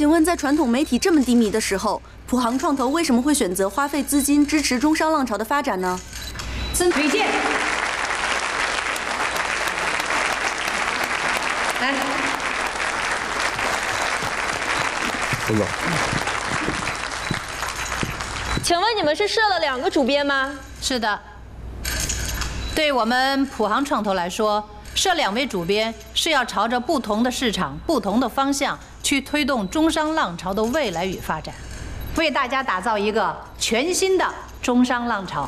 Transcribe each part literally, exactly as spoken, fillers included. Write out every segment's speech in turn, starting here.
请问，在传统媒体这么低迷的时候，普航创投为什么会选择花费资金支持中商浪潮的发展呢？ 吕健，来， 陈总， 请问你们是设了两个主编吗？ 是的。对我们普航创投来说，设两位主编是要朝着不同的市场、不同的方向去推动中商浪潮的未来与发展，为大家打造一个全新的中商浪潮。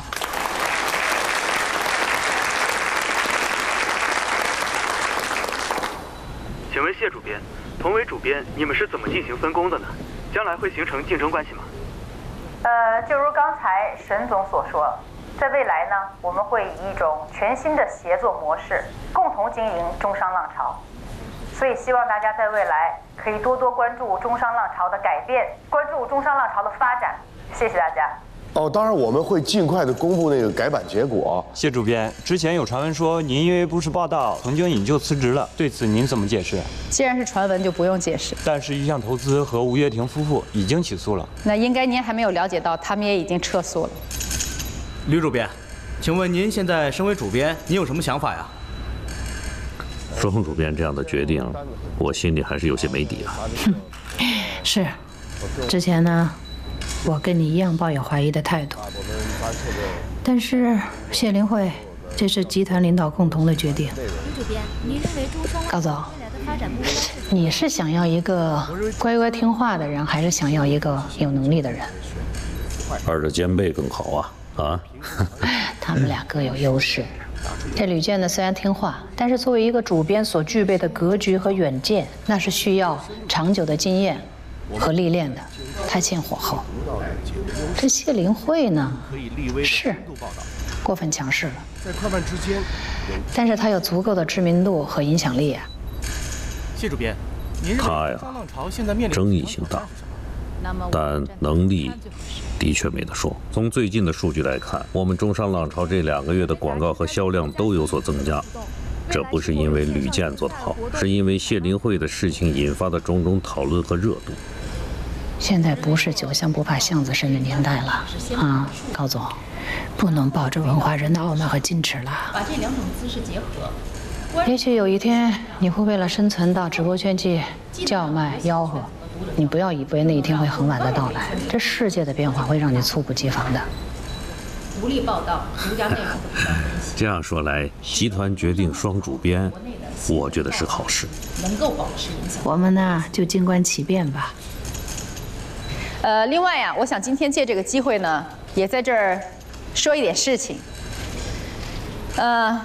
请问谢主编，同为主编，你们是怎么进行分工的呢？将来会形成竞争关系吗？ 呃，就如刚才沈总所说，在未来呢，我们会以一种全新的协作模式，共同经营中商浪潮。所以希望大家在未来可以多多关注中商浪潮的改变，关注中商浪潮的发展。谢谢大家。 哦，当然我们会尽快的公布那个改版结果。 谢主编，之前有传闻说您因为不实报道，曾经引咎辞职了，对此您怎么解释？ 既然是传闻，就不用解释。 但是玉象投资和吴跃婷夫妇已经起诉了。 那应该您还没有了解到，他们也已经撤诉了。 吕主编，请问您现在身为主编，您有什么想法呀？ 庄主编这样的决定，我心里还是有些没底啊。 哼，是，之前呢，我跟你一样抱有怀疑的态度。但是谢林慧，这是集团领导共同的决定。 吕主编，您认为中商高总，你是想要一个乖乖听话的人，还是想要一个有能力的人？ 二者兼备更好啊啊！ 他们俩各有优势。这吕健呢，虽然听话，但是作为一个主编所具备的格局和远见，那是需要长久的经验和历练的，太欠火候。这谢林慧呢，是过分强势了， 在快慢之间， 但是他有足够的知名度和影响力啊。 谢主编，您认他呀，争议性大，但能力的确没得说。从最近的数据来看，我们中商浪潮这两个月的广告和销量都有所增加。这不是因为吕健做得好，是因为谢林慧的事情引发的种种讨论和热度。 现在不是酒香不怕巷子深的年代了啊，高总，不能抱着文化人的傲慢和矜持了。 把这两种姿势结合。 也许有一天你会为了生存到直播间去叫卖吆喝，你不要以为那一天会很晚的到来，这世界的变化会让你猝不及防的。 独立报道，独家内容和独家分析。 这样说来，集团决定双主编，我觉得是好事， 能够保持影响。 我们呢，就静观其变吧。 呃，另外呀，我想今天借这个机会呢，也在这儿说一点事情。呃，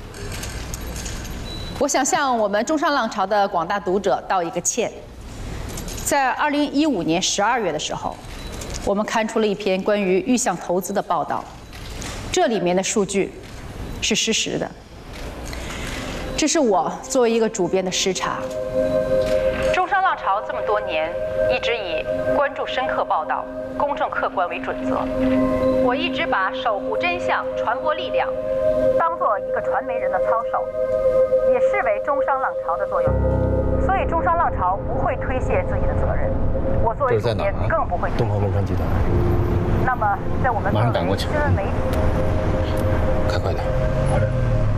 我想向我们中商浪潮的广大读者道一个歉。在二零一五年十二月的时候，我们刊出了一篇关于玉象投资的报道，这里面的数据是事实的。这是我作为一个主编的失察。中商浪潮这么多年，一直以关注深刻报道、公正客观为准则。我一直把守护真相、传播力量当做一个传媒人的操守，也视为中商浪潮的作用。所以中商浪潮不会推卸自己的责任，我作为主编更不会。 东方文传集团。 那么，在我们马上赶过去。 新闻媒体， 开快点。好的。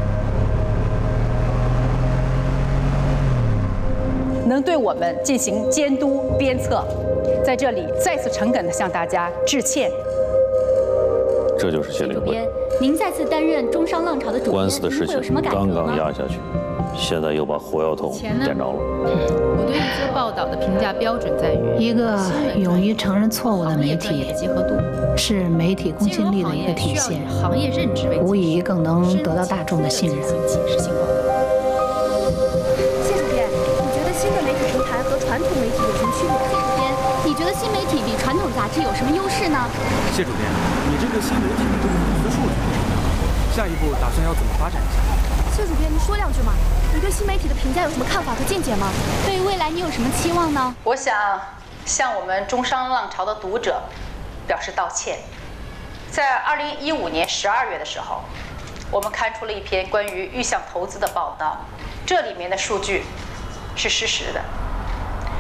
能对我们进行监督鞭策，在这里再次诚恳地向大家致歉。 这就是谢林慧。 您再次担任中商浪潮的主编， 官司的事情刚刚压下去，现在又把火药桶点着了。 我对一则报道的评价标准在于， 一个勇于承认错误的媒体，是媒体公信力的一个体现，无疑更能得到大众的信任。 传统媒体有什么区别？谢主编，你觉得新媒体比传统杂志有什么优势呢？ 谢主编，你这个新媒体的这个粉丝数据，下一步打算要怎么发展一下？ 谢主编，您说两句嘛。你对新媒体的评价有什么看法和见解吗？对于未来你有什么期望呢？ 我想向我们中商浪潮的读者表示道歉。在二零一五年十二月的时候，我们刊出了一篇关于玉象投资的报道，这里面的数据是事实的。